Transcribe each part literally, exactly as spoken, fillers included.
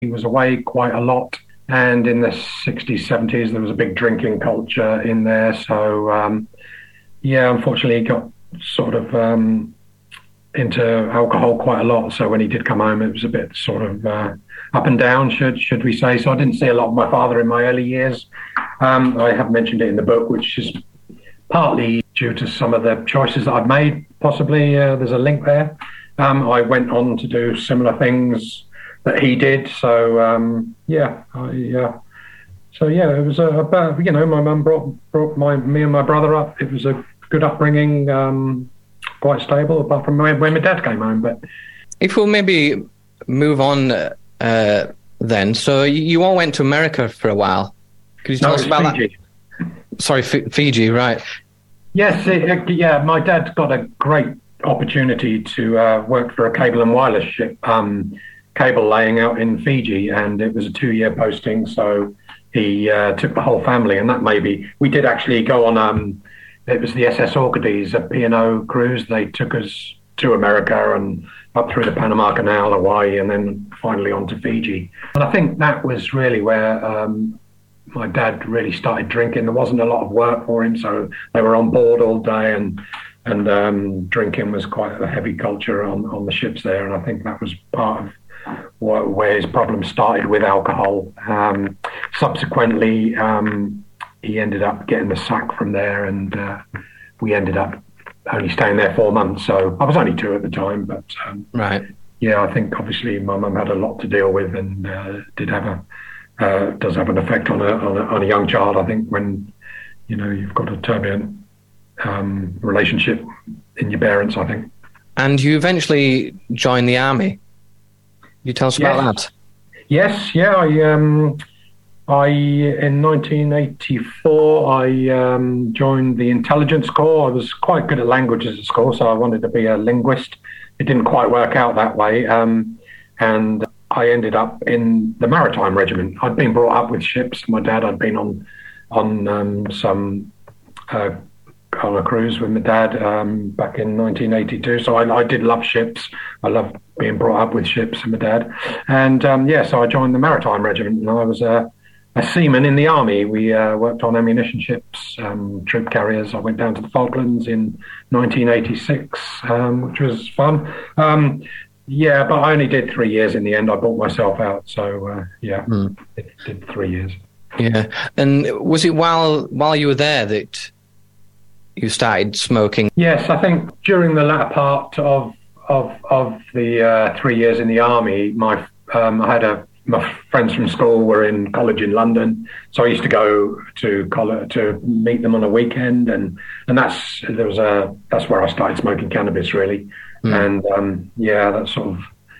He was away quite a lot. And in the sixties, seventies, there was a big drinking culture in there. So, um, yeah, unfortunately, he got sort of um, into alcohol quite a lot. So when he did come home, it was a bit sort of uh, up and down, should should we say. So I didn't see a lot of my father in my early years. Um, I have mentioned it in the book, which is partly due to some of the choices that I've made, possibly. Uh, there's a link there. Um, I went on to do similar things that he did. So, um, yeah, I, uh, so yeah, it was a, a you know, my mum brought, brought my, me and my brother up. It was a good upbringing, um, quite stable, apart from when, when my dad came home. But if we'll maybe move on uh, then. So you all went to America for a while. Could you tell no, us about Fiji. that? Sorry, F- Fiji, right. Yes, it, it, yeah, my dad got a great opportunity to uh, work for a cable and wireless ship, um, cable laying out in Fiji, and it was a two-year posting, so he uh, took the whole family, and that maybe, we did actually go on, um, it was the S S Orcades, a P and O cruise. They took us to America and up through the Panama Canal, Hawaii, and then finally on to Fiji. And I think that was really where um, my dad really started drinking. There wasn't a lot of work for him, so they were on board all day, and and um, drinking was quite a heavy culture on, on the ships there, and I think that was part of what, where his problem started with alcohol. Um, subsequently, um, he ended up getting the sack from there, and uh, we ended up only staying there four months. So I was only two at the time, but um, right. Yeah, I think obviously my mum had a lot to deal with, and uh, did have a uh, does have an effect on a, on a on a young child. I think when you know you've got a turbulent um, relationship in your parents, I think. And you eventually joined the army. Can you tell us yes. about that? Yes, yeah. I, um, I in nineteen eighty-four, I um, joined the intelligence corps. I was quite good at languages at school, so I wanted to be a linguist. It didn't quite work out that way, um, and I ended up in the maritime regiment. I'd been brought up with ships. My dad had been on on um, some uh, on a cruise with my dad um, back in nineteen eighty-two. So I, I did love ships. I loved being brought up with ships and my dad. And um, yeah, so I joined the maritime regiment, and I was a, a seaman in the army. We uh, worked on ammunition ships, um, troop carriers. I went down to the Falklands in nineteen eighty-six, um, which was fun. Um, yeah, but I only did three years in the end. I bought myself out. So uh, yeah, mm. did, did three years. Yeah. And was it while while you were there that you started smoking? Yes, I think during the latter part of of of the uh, three years in the army, my um, I had a my friends from school were in college in London, so I used to go to college to meet them on a weekend, and and that's there was a that's where I started smoking cannabis really, mm. and um, yeah, that sort of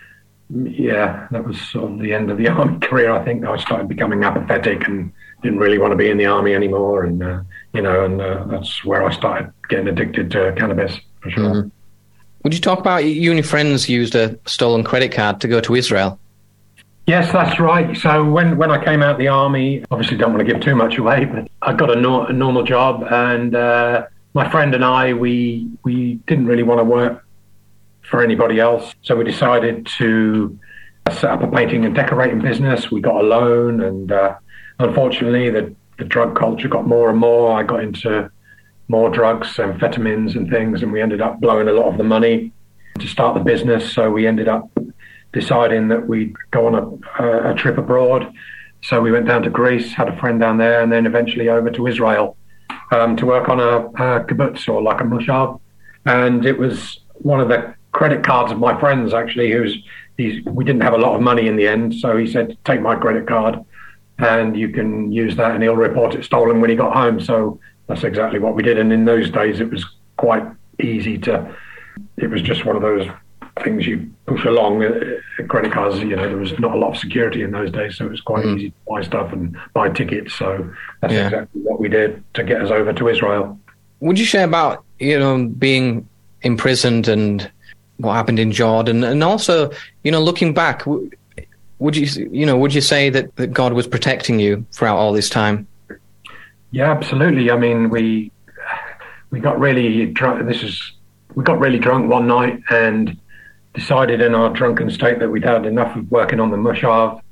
yeah that was sort of the end of the army career. I think I started becoming apathetic and didn't really want to be in the army anymore, and uh, you know, and uh, that's where I started getting addicted to cannabis for sure. Mm-hmm. Would you talk about you and your friends used a stolen credit card to go to Israel? Yes, that's right. So when, when I came out of the army, obviously don't want to give too much away, but I got a, nor- a normal job, and uh, my friend and I, we we didn't really want to work for anybody else, so we decided to set up a painting and decorating business. We got a loan, and uh, unfortunately, the, the drug culture got more and more. I got into more drugs, amphetamines and things, and we ended up blowing a lot of the money to start the business. So we ended up deciding that we'd go on a, a, a trip abroad. So we went down to Greece, had a friend down there, and then eventually over to Israel um, to work on a, a kibbutz, or like a moshav. And it was one of the credit cards of my friends, actually, who's he's, we didn't have a lot of money in the end. So he said, take my credit card and you can use that, and he'll report it stolen when he got home. So that's exactly what we did. And in those days, it was quite easy to, it was just one of those things you push along. Uh, credit cards, you know, there was not a lot of security in those days, so it was quite mm. easy to buy stuff and buy tickets. So that's yeah. exactly what we did to get us over to Israel. Would you share about, you know, being imprisoned and what happened in Jordan, and also, you know, looking back, would you, you know, would you say that, that God was protecting you throughout all this time? Yeah, absolutely. I mean, we we got really drunk. This is we got really drunk one night and decided in our drunken state that we'd had enough of working on the moshav,